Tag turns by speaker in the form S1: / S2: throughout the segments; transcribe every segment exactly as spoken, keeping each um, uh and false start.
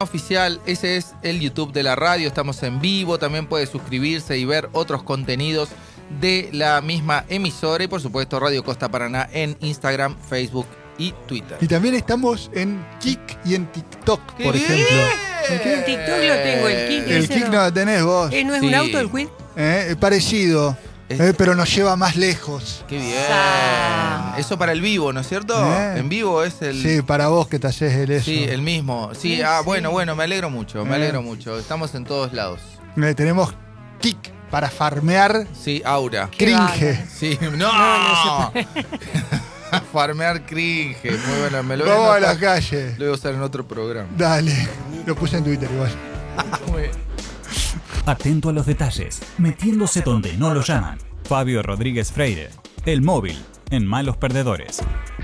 S1: Oficial, ese es el YouTube de la radio, estamos en vivo, también puede suscribirse y ver otros contenidos de la misma emisora y por supuesto Radio Costa Paraná en Instagram, Facebook y Twitter.
S2: Y también estamos en Kik y en TikTok,
S1: ¡Qué
S2: por
S1: bien!
S2: ejemplo.
S3: En TikTok lo tengo, el Kik.
S2: El
S3: ese
S2: Kik no lo tenés vos.
S3: Eh, ¿No es
S1: Sí.
S3: un auto el Quid?
S2: Eh, es parecido,
S1: Es-
S2: eh, pero nos lleva más lejos.
S1: ¡Qué bien!
S3: Ah.
S1: Eso para el vivo, ¿no es cierto?
S2: Eh.
S1: En vivo es el...
S2: Sí, para vos que te haces el eso.
S1: Sí, el mismo. Sí,
S3: Sí,
S1: ah,
S3: sí.
S1: bueno, bueno, me alegro mucho, me
S2: Eh.
S1: alegro mucho. Estamos en todos lados.
S2: Eh, tenemos Kik para farmear
S1: Sí, Aura.
S3: Qué
S2: cringe.
S1: Sí, no.
S3: No, no
S1: Farmear cringe. Muy bueno, me lo voy
S2: Vamos a la
S1: anotar.
S2: calle.
S1: Lo voy a usar en otro programa.
S2: Dale. Lo puse en Twitter igual.
S1: Muy bien.
S4: Atento a los detalles, metiéndose donde no lo llaman. Fabio Rodríguez Freire, el móvil, en Malos Perdedores.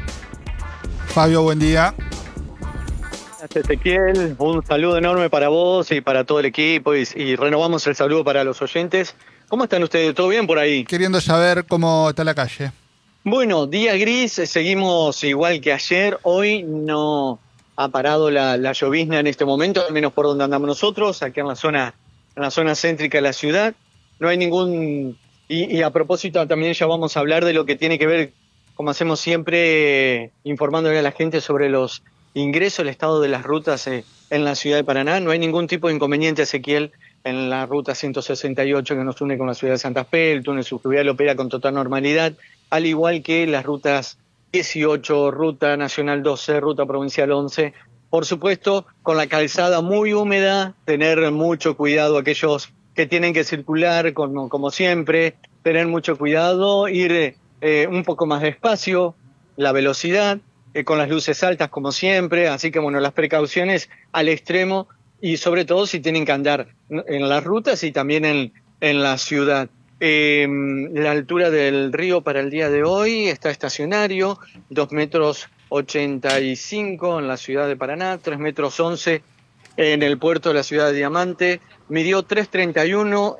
S2: Fabio, buen día.
S5: Gracias, Ezequiel, un saludo enorme para vos y para todo el equipo y, y renovamos el saludo para los oyentes. ¿Cómo están ustedes? ¿Todo bien por ahí?
S2: Queriendo saber cómo está la calle.
S5: Bueno, día gris, eh, seguimos igual que ayer. Hoy no ha parado la, la llovizna en este momento, al menos por donde andamos nosotros, aquí en la zona, en la zona céntrica de la ciudad. No hay ningún... Y, y a propósito también ya vamos a hablar de lo que tiene que ver, como hacemos siempre, eh, informándole a la gente sobre los ingresos, el estado de las rutas eh, en la ciudad de Paraná. No hay ningún tipo de inconveniente, Ezequiel, en la ruta ciento sesenta y ocho que nos une con la ciudad de Santa Fe. El túnel subfluvial opera con total normalidad, al igual que las rutas dieciocho, ruta nacional doce, ruta provincial once. Por supuesto, con la calzada muy húmeda, tener mucho cuidado aquellos que tienen que circular, como, como siempre, tener mucho cuidado, ir eh, un poco más despacio, la velocidad, eh, con las luces altas como siempre, así que bueno, las precauciones al extremo y sobre todo si tienen que andar en las rutas y también en, en la ciudad. Eh, la altura del río para el día de hoy está estacionario, dos metros ochenta y cinco en la ciudad de Paraná, tres metros once en el puerto de la ciudad de Diamante, midió tres treinta y uno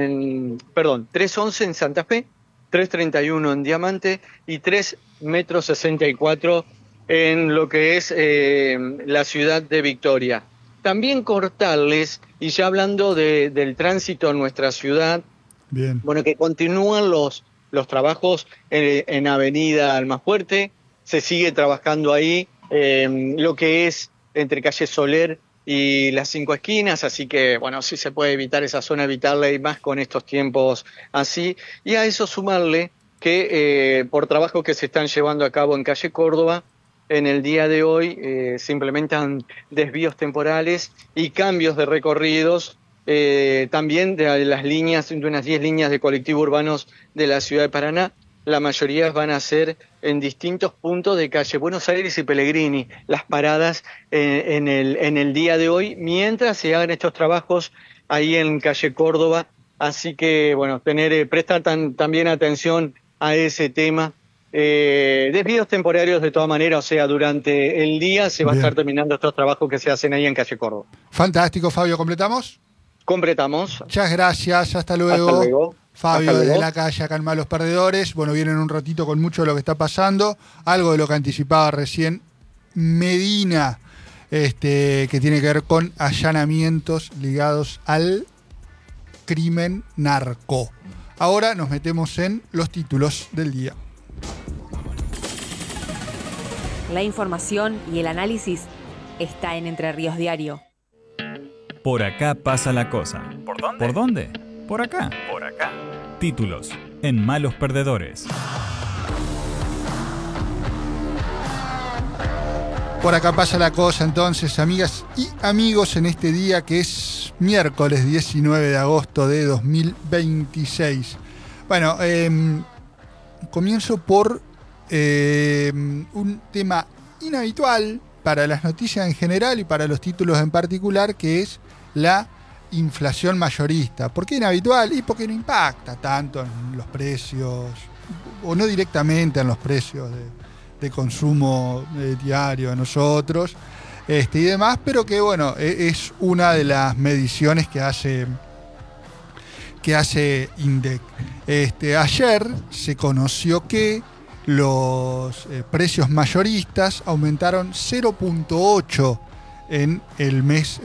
S5: en, perdón, tres once en Santa Fe, tres treinta y uno en Diamante y tres metros sesenta y cuatro en lo que es eh, la ciudad de Victoria. También cortarles, y ya hablando de, del tránsito en nuestra ciudad,
S2: Bien.
S5: bueno, que continúan los, los trabajos en, en Avenida Almafuerte, se sigue trabajando ahí, eh, lo que es entre calle Soler y las Cinco Esquinas, así que, bueno, si se puede evitar esa zona, evitarla y más con estos tiempos así. Y a eso sumarle que eh, por trabajos que se están llevando a cabo en calle Córdoba, en el día de hoy eh, se implementan desvíos temporales y cambios de recorridos, eh, también de las líneas, de unas diez líneas de colectivos urbanos de la ciudad de Paraná. La mayoría van a ser en distintos puntos de calle Buenos Aires y Pellegrini, las paradas eh, en, el, en el día de hoy, mientras se hagan estos trabajos ahí en calle Córdoba. Así que, bueno, tener eh, prestar tan, también atención a ese tema. Eh, desvíos temporarios de todas maneras, o sea, durante el día se va
S2: Bien.
S5: a estar terminando estos trabajos que se hacen ahí en calle Córdoba.
S2: Fantástico, Fabio. ¿Completamos?
S5: Completamos.
S2: Muchas gracias. Hasta luego.
S5: Hasta luego.
S2: Fabio,
S5: Hasta
S2: desde
S5: luego.
S2: la calle, acá en Malos Perdedores. Bueno, vienen un ratito con mucho de lo que está pasando. Algo de lo que anticipaba recién Medina, este, que tiene que ver con allanamientos ligados al crimen narco. Ahora nos metemos en los títulos del día.
S6: La información y el análisis está en Entre Ríos Diario.
S4: Por acá pasa la cosa. ¿Por dónde? ¿Por dónde? Por acá. Por acá. Títulos en Malos Perdedores.
S2: Por acá pasa la cosa entonces, amigas y amigos, en este día que es miércoles diecinueve de agosto de dos mil veintiséis. Bueno, eh, comienzo por eh, un tema inhabitual para las noticias en general y para los títulos en particular, que es la inflación mayorista. ¿Por qué inhabitual? Y porque no impacta tanto en los precios, o no directamente en los precios de, de consumo eh, diario de nosotros, este, y demás, pero que bueno, es una de las mediciones que hace que hace INDEC. Este, ayer se conoció que los eh, precios mayoristas aumentaron cero punto ocho en el mes